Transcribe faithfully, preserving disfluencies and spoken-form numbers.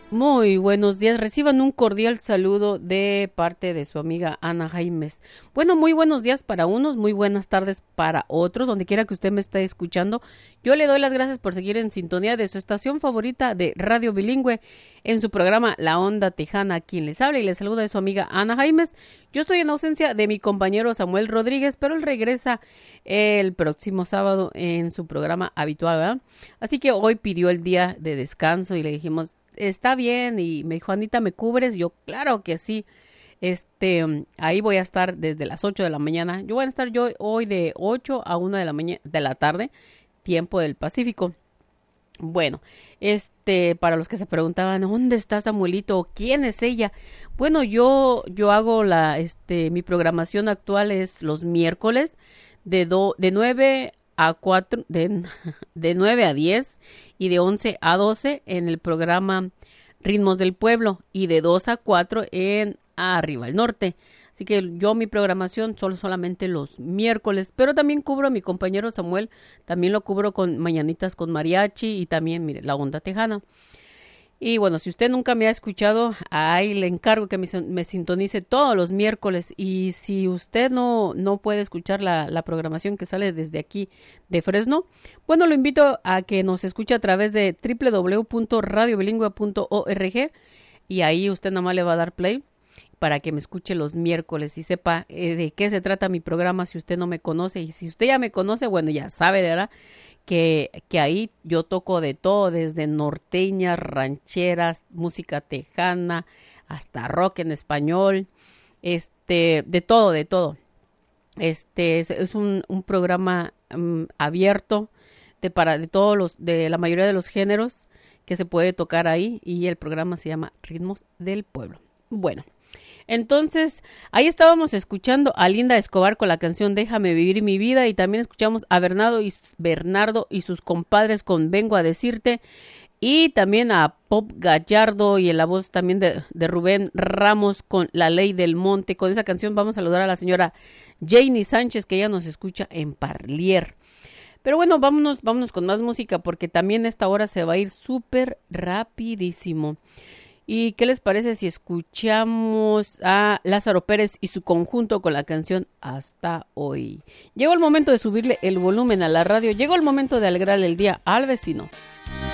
Muy buenos días, reciban un cordial saludo de parte de su amiga Ana Jaimes. Bueno, muy buenos días para unos, muy buenas tardes para otros, donde quiera que usted me esté escuchando. Yo le doy las gracias por seguir en sintonía de su estación favorita de Radio Bilingüe en su programa La Onda Tejana, quien les habla y les saluda de su amiga Ana Jaimes. Yo estoy en ausencia de mi compañero Samuel Rodríguez, pero él regresa el próximo sábado en su programa habitual, ¿verdad? Así que hoy pidió el día de descanso y le dijimos, está bien, y me dijo, Anita, ¿me cubres? Yo, claro que sí. Este, ahí voy a estar desde las ocho de la mañana. Yo voy a estar yo hoy de ocho a una de la mañana, de la tarde, tiempo del Pacífico. Bueno, este, para los que se preguntaban, ¿dónde está Samuelito? ¿Quién es ella? Bueno, yo, yo hago la, este, mi programación actual es los miércoles de do, de nueve a cuatro, de, de nueve a diez y de once a doce en el programa Ritmos del Pueblo y de dos a cuatro en Arriba al Norte. Así que yo mi programación son solamente los miércoles, pero también cubro a mi compañero Samuel, también lo cubro con Mañanitas con Mariachi y también, mire, La Onda Tejana. Y bueno, si usted nunca me ha escuchado, ahí le encargo que me, me sintonice todos los miércoles. Y si usted no, no puede escuchar la, la programación que sale desde aquí de Fresno, bueno, lo invito a que nos escuche a través de doble u doble u doble u punto radio bilingüe punto org y ahí usted nada más le va a dar play para que me escuche los miércoles y sepa eh, de qué se trata mi programa si usted no me conoce. Y si usted ya me conoce, bueno, ya sabe, de verdad, que, que ahí yo toco de todo, desde norteñas, rancheras, música tejana, hasta rock en español, este, de todo, de todo. Este es, es un, un programa um, abierto de para de todos los, de la mayoría de los géneros que se puede tocar ahí, y el programa se llama Ritmos del Pueblo. Bueno, entonces, ahí estábamos escuchando a Linda Escobar con la canción Déjame Vivir Mi Vida, y también escuchamos a Bernardo y, Bernardo y sus compadres con Vengo a Decirte, y también a Pop Gallardo y en la voz también de, de Rubén Ramos con La Ley del Monte. Con esa canción vamos a saludar a la señora Janie Sánchez, que ella nos escucha en Parlier. Pero bueno, vámonos, vámonos con más música, porque también esta hora se va a ir súper rapidísimo. ¿Y qué les parece si escuchamos a Lázaro Pérez y su conjunto con la canción Hasta Hoy? Llegó el momento de subirle el volumen a la radio, llegó el momento de alegrarle el día al vecino.